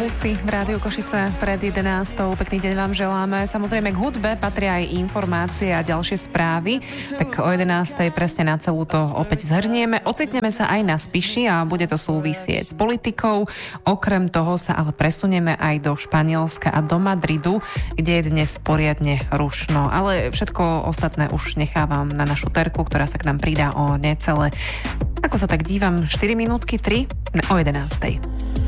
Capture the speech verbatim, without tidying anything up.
Pulsy v Rádiu Košice pred jedenástou. Pekný deň vám želáme. Samozrejme k hudbe patria aj informácie a ďalšie správy. Tak o jedenástej presne na celú to opäť zhrnieme. Ocitneme sa aj na Spiši a bude to súvisieť s politikou. Okrem toho sa ale presunieme aj do Španielska a do Madridu, kde je dnes poriadne rušno. Ale všetko ostatné už nechávam na našu Terku, ktorá sa k nám pridá o necelé. Ako sa tak dívam, štyri minútky, tri o jedenástej.